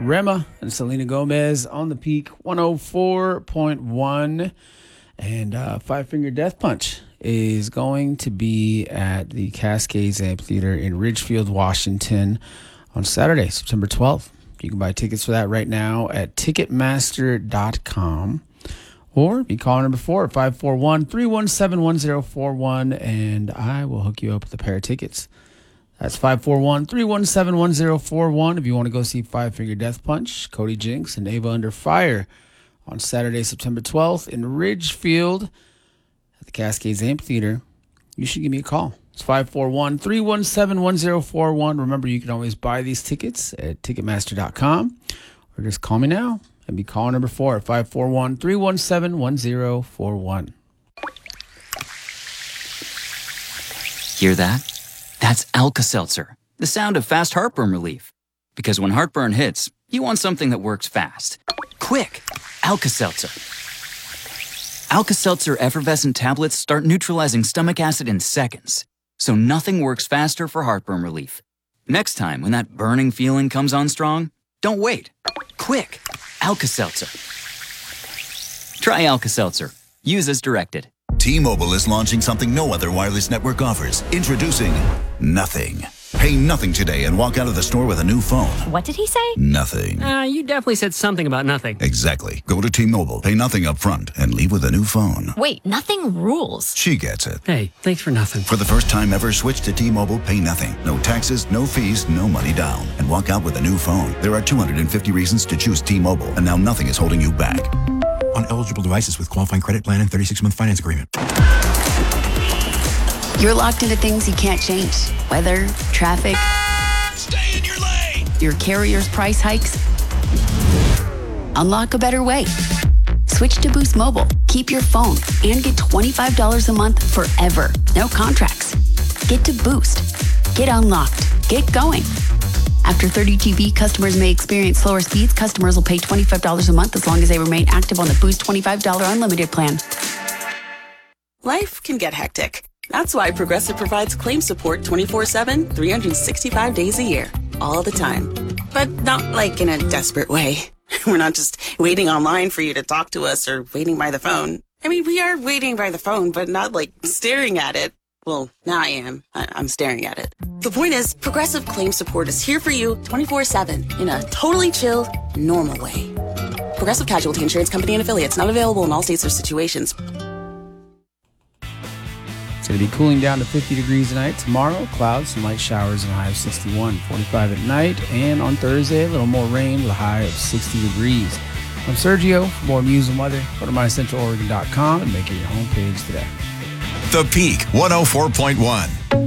Rema and Selena Gomez on the Peak 104.1. And Five Finger Death Punch is going to be at the Cascades Amphitheater in Ridgefield, Washington on Saturday, September 12th. You can buy tickets for that right now at Ticketmaster.com. Or be calling number 541-317-1041, and I will hook you up with a pair of tickets. That's 541-317-1041 if you want to go see Five Finger Death Punch, Cody Jinks, and Ava Under Fire on Saturday, September 12th in Ridgefield at the Cascades Amphitheater. You should give me a call. It's 541-317-1041. Remember, you can always buy these tickets at Ticketmaster.com or just call me now and be caller number 4 at 541-317-1041. Hear that? That's Alka-Seltzer, the sound of fast heartburn relief. Because when heartburn hits, you want something that works fast. Quick, Alka-Seltzer. Alka-Seltzer effervescent tablets start neutralizing stomach acid in seconds, so nothing works faster for heartburn relief. Next time, when that burning feeling comes on strong, don't wait. Quick, Alka-Seltzer. Try Alka-Seltzer. Use as directed. T-Mobile is launching something no other wireless network offers. Introducing Nothing. Pay nothing today and walk out of the store with a new phone. What did he say? Nothing. You definitely said something about nothing. Exactly. Go to T-Mobile, pay nothing up front, and leave with a new phone. Wait, nothing rules. She gets it. Hey, thanks for nothing. For the first time ever, switch to T-Mobile, pay nothing. No taxes, no fees, no money down. And walk out with a new phone. There are 250 reasons to choose T-Mobile, and now nothing is holding you back. On eligible devices with qualifying credit plan and 36-month finance agreement. You're locked into things you can't change. Weather, traffic. Stay in your lane! Your carrier's price hikes. Unlock a better way. Switch to Boost Mobile. Keep your phone and get $25 a month forever. No contracts. Get to Boost. Get unlocked. Get going. After 30 GB, customers may experience slower speeds. Customers will pay $25 a month as long as they remain active on the Boost $25 unlimited plan. Life can get hectic. That's why Progressive provides claim support 24/7, 365 days a year, all the time. But not like in a desperate way. We're not just waiting online for you to talk to us or waiting by the phone. I mean, we are waiting by the phone, but not like staring at it. Well, now I am. I'm staring at it. The point is, Progressive claim support is here for you 24/7 in a totally chill, normal way. Progressive Casualty Insurance Company and Affiliates, not available in all states or situations. It's going to be cooling down to 50 degrees tonight. Tomorrow, clouds, some light showers and a high of 61, 45 at night. And on Thursday, a little more rain with a high of 60 degrees. I'm Sergio. For more news and weather, go to mycentraloregon.com and make it your homepage today. The Peak 104.1.